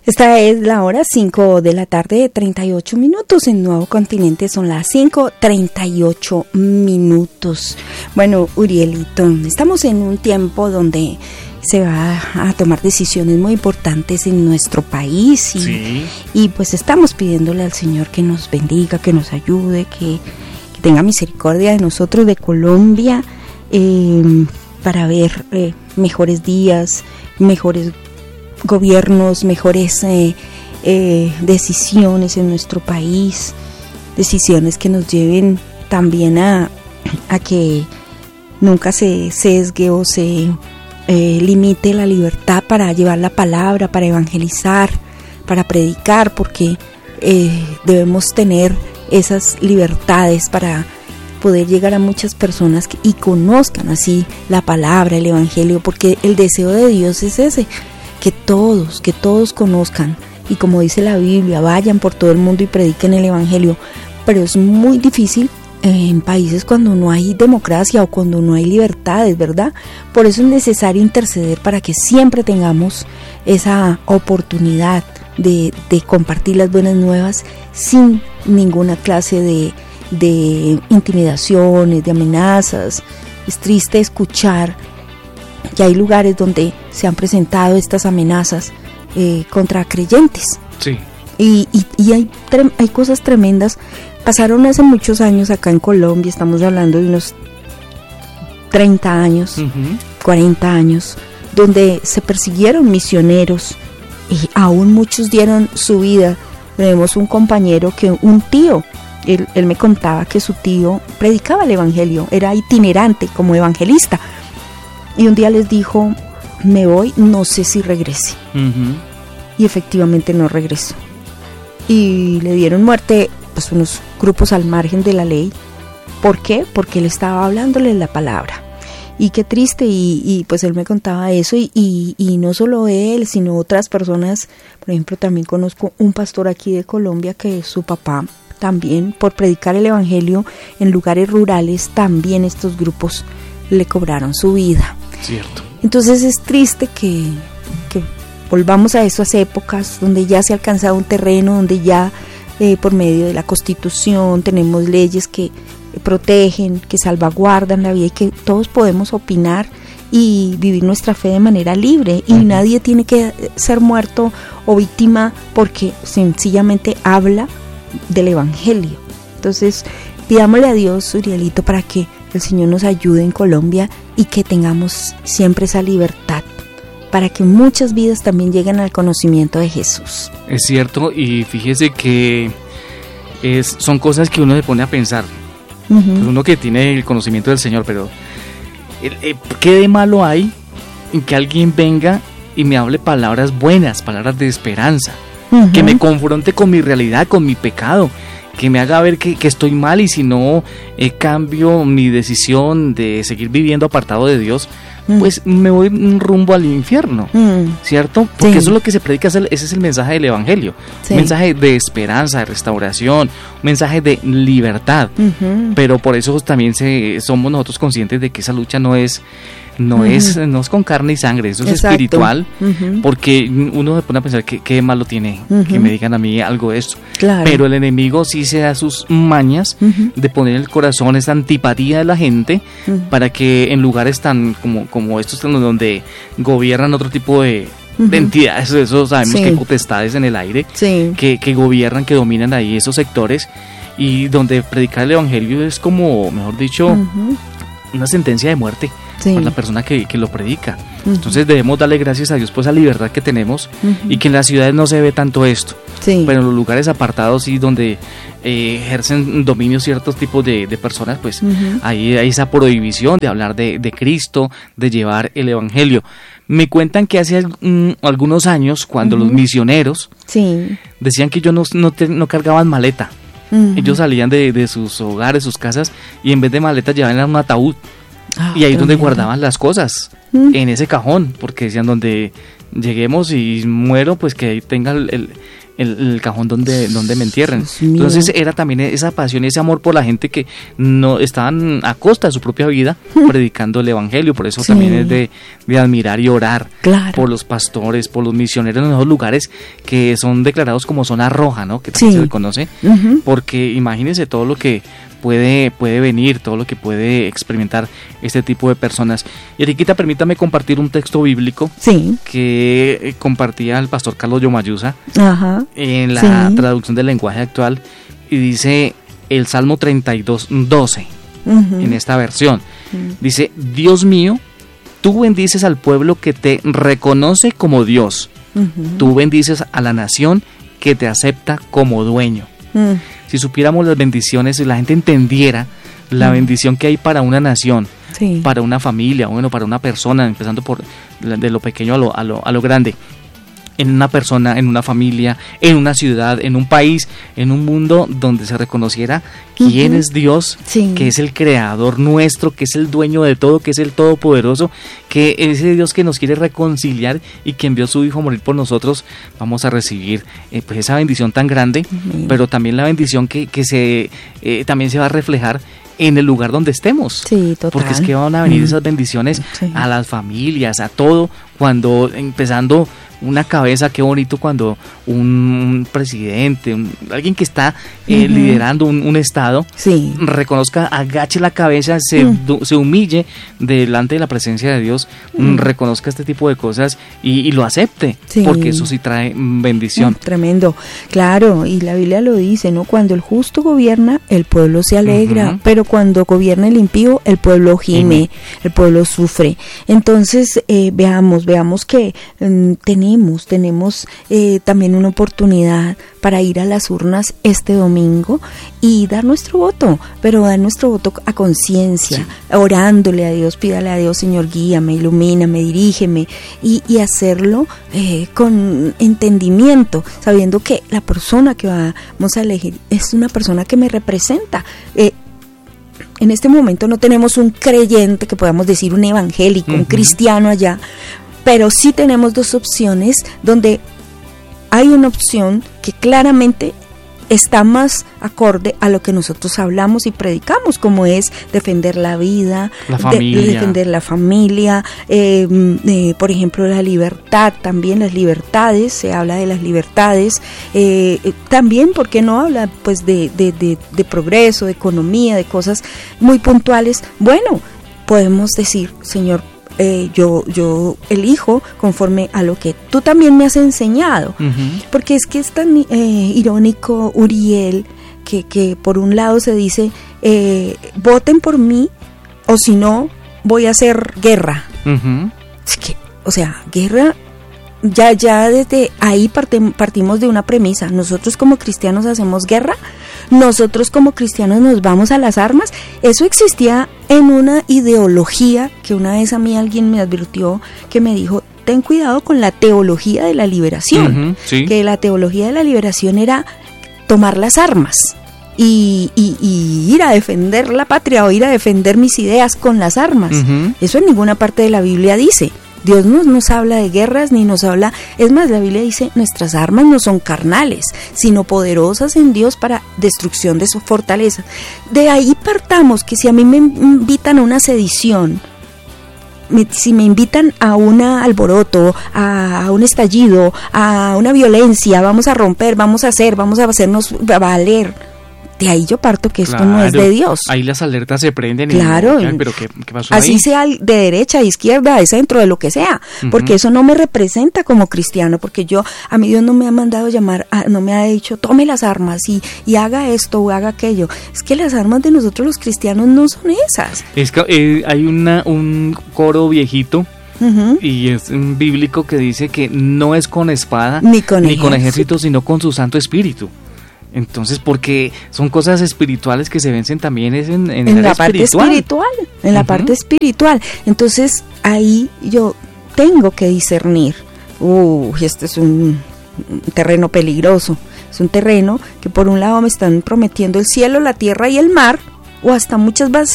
Esta es la hora 5 de la tarde, 38 minutos. En Nuevo Continente son las 5:38 minutos. Bueno, Urielito, estamos en un tiempo donde se va a tomar decisiones muy importantes en nuestro país y pues estamos pidiéndole al Señor que nos bendiga, que nos ayude, que tenga misericordia de nosotros, de Colombia, para ver mejores días, mejores gobiernos, mejores decisiones en nuestro país, decisiones que nos lleven también a que nunca se sesgue o se limite la libertad para llevar la palabra, para evangelizar, para predicar, porque debemos tener esas libertades para poder llegar a muchas personas y conozcan así la palabra, el evangelio, porque el deseo de Dios es ese, que todos conozcan, y como dice la Biblia, vayan por todo el mundo y prediquen el evangelio. Pero es muy difícil en países cuando no hay democracia o cuando no hay libertades, ¿verdad? Por eso es necesario interceder para que siempre tengamos esa oportunidad de compartir las buenas nuevas sin ninguna clase de intimidaciones, de amenazas. Es triste escuchar que hay lugares donde se han presentado estas amenazas contra creyentes. Sí. Y hay cosas tremendas. Pasaron hace muchos años acá en Colombia, estamos hablando de unos 30 años, 40 años, donde se persiguieron misioneros y aún muchos dieron su vida. Tenemos un compañero un tío, él me contaba que su tío predicaba el evangelio, era itinerante como evangelista, y un día les dijo: me voy, no sé si regrese. Y efectivamente no regresó, y le dieron muerte pues unos grupos al margen de la ley. ¿Por qué? Porque él estaba hablándole la palabra. Y qué triste, y pues él me contaba eso, y no solo él, sino otras personas. Por ejemplo, también conozco un pastor aquí de Colombia que su papá también, por predicar el evangelio en lugares rurales, también estos grupos le cobraron su vida. Cierto. Entonces es triste que volvamos a esas épocas donde ya se ha alcanzado un terreno, donde ya por medio de la Constitución tenemos leyes que protegen, que salvaguardan la vida, y que todos podemos opinar y vivir nuestra fe de manera libre, y nadie tiene que ser muerto o víctima porque sencillamente habla del evangelio. Entonces pidámosle a Dios, Urielito, para que el Señor nos ayude en Colombia y que tengamos siempre esa libertad, para que muchas vidas también lleguen al conocimiento de Jesús. Es cierto, y fíjese que son cosas que uno se pone a pensar. Pues uno que tiene el conocimiento del Señor, pero ¿qué de malo hay en que alguien venga y me hable palabras buenas, palabras de esperanza, que me confronte con mi realidad, con mi pecado, que me haga ver que estoy mal, y si no cambio mi decisión de seguir viviendo apartado de Dios, pues me voy rumbo al infierno, ¿cierto? Porque eso es lo que se predica, ese es el mensaje del evangelio, un mensaje de esperanza, de restauración, un mensaje de libertad, pero por eso también somos nosotros conscientes de que esa lucha no es con carne y sangre, eso es espiritual, porque uno se pone a pensar qué malo tiene que me digan a mí algo de esto, pero el enemigo sí se da sus mañas de poner en el corazón esa antipatía de la gente, para que en lugares tan como estos donde gobiernan otro tipo de entidades, eso sabemos que hay potestades en el aire que gobiernan, que dominan ahí esos sectores, y donde predicar el evangelio es como, mejor dicho, una sentencia de muerte para la persona que lo predica. Entonces debemos darle gracias a Dios por esa libertad que tenemos, y que en las ciudades no se ve tanto esto, pero en los lugares apartados y donde ejercen dominio ciertos tipos de personas, pues ahí hay esa prohibición de hablar de Cristo, de llevar el evangelio. Me cuentan que hace algunos años, cuando los misioneros decían que ellos no cargaban maleta, ellos salían de sus hogares, sus casas, y en vez de maleta llevaban un ataúd. Y ahí es donde guardaban las cosas, en ese cajón, porque decían, donde lleguemos y muero, pues que ahí tenga el cajón donde me entierren. Entonces era también esa pasión, ese amor por la gente que no estaban a costa de su propia vida predicando el evangelio. Por eso también es de admirar y orar por los pastores, por los misioneros en esos lugares que son declarados como zona roja, ¿no? Que también se le conoce, porque imagínense todo lo que puede venir, todo lo que puede experimentar este tipo de personas. Y Eriquita, permítame compartir un texto bíblico que compartía el pastor Carlos Yomayusa en la traducción del lenguaje actual, y dice el Salmo 32:12 en esta versión. Dice: Dios mío, tú bendices al pueblo que te reconoce como Dios. Tú bendices a la nación que te acepta como dueño. Si supiéramos las bendiciones, si la gente entendiera la bendición que hay para una nación, para una familia, bueno, para una persona, empezando por de lo pequeño a lo grande, en una persona, en una familia, en una ciudad, en un país, en un mundo donde se reconociera quién es Dios, que es el creador nuestro, que es el dueño de todo, que es el todopoderoso, que es ese Dios que nos quiere reconciliar y que envió a su Hijo a morir por nosotros. Vamos a recibir pues esa bendición tan grande, pero también la bendición que también se va a reflejar en el lugar donde estemos, porque es que van a venir esas bendiciones a las familias, a todo, cuando empezando una cabeza, qué bonito cuando un presidente, alguien que está liderando un estado, reconozca, agache la cabeza, se humille delante de la presencia de Dios, reconozca este tipo de cosas y lo acepte, porque eso sí trae bendición. Tremendo, claro, y la Biblia lo dice, ¿no? Cuando el justo gobierna, el pueblo se alegra, pero cuando gobierna el impío, el pueblo gime, el pueblo sufre. Entonces, veamos que tenemos también una oportunidad para ir a las urnas este domingo y dar nuestro voto, pero dar nuestro voto a conciencia, orándole a Dios, pídale a Dios: Señor, guíame, ilumíname, dirígeme, y hacerlo con entendimiento, sabiendo que la persona que vamos a elegir es una persona que me representa. En este momento no tenemos un creyente que podamos decir, un evangélico, un cristiano allá, pero sí tenemos dos opciones, donde hay una opción que claramente está más acorde a lo que nosotros hablamos y predicamos, como es defender la vida, defender la familia, por ejemplo la libertad, también las libertades, se habla de las libertades, también, ¿por qué no habla pues de progreso, de economía, de cosas muy puntuales? Bueno, podemos decir: Señor, yo elijo conforme a lo que tú también me has enseñado, porque es que es tan irónico, Uriel, que por un lado se dice voten por mí, o si no voy a hacer guerra. Es que, o sea, guerra, ya desde ahí partimos de una premisa: nosotros como cristianos hacemos guerra, nosotros como cristianos nos vamos a las armas. Eso existía en una ideología que una vez a mí alguien me advirtió, que me dijo: ten cuidado con la teología de la liberación, que la teología de la liberación era tomar las armas y ir a defender la patria o ir a defender mis ideas con las armas. Eso en ninguna parte de la Biblia dice. Dios no nos habla de guerras, ni nos habla, es más, la Biblia dice: nuestras armas no son carnales, sino poderosas en Dios para destrucción de sus fortalezas. De ahí partamos, que si a mí me invitan a una sedición, si me invitan a un alboroto, a un estallido, a una violencia, vamos a romper, vamos a hacernos valer. De ahí yo parto que esto no es de Dios. Ahí las alertas se prenden. Claro. Pero ¿qué pasó así ahí? Sea de derecha, de izquierda, de centro, de lo que sea. Porque eso no me representa como cristiano. Porque a mí Dios no me ha mandado llamar, no me ha dicho: tome las armas y haga esto o haga aquello. Es que las armas de nosotros los cristianos no son esas. Es que hay un coro viejito. Y es un bíblico que dice que no es con espada ni con ejército, sino con su Santo Espíritu. Entonces, porque son cosas espirituales que se vencen tamén en la parte espiritual. En la parte espiritual. Entonces, ahí yo tengo que discernir. Este es un terreno peligroso. Es un terreno que por un lado me están prometiendo el cielo, la tierra y el mar, o hasta muchas